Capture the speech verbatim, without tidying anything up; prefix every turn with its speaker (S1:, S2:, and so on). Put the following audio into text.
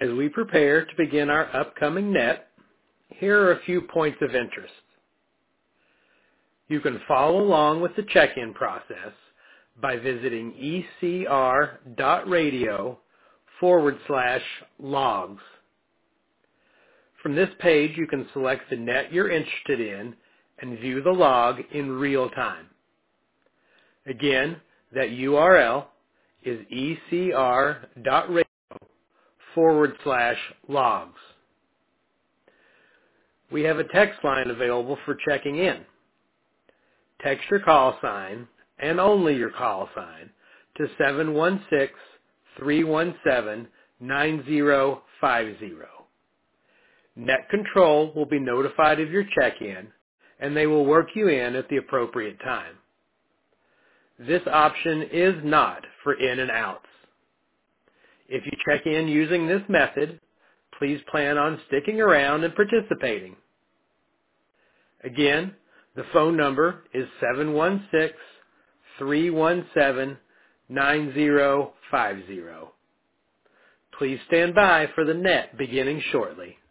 S1: As we prepare to begin our upcoming net, here are a few points of interest. You can follow along with the check-in process by visiting ecr.radio forward slash logs. From this page, you can select the net you're interested in and view the log in real time. Again, that U R L is ecr.radio forward slash logs. We have a text line available for checking in. Text your call sign, and only your call sign, to seven one six, three one seven, nine zero five zero. Net Control will be notified of your check-in, and they will work you in at the appropriate time. This option is not for in and outs. If you check in using this method, please plan on sticking around and participating. Again, the phone number is seven one six, three one seven, nine zero five zero. Please stand by for the net beginning shortly.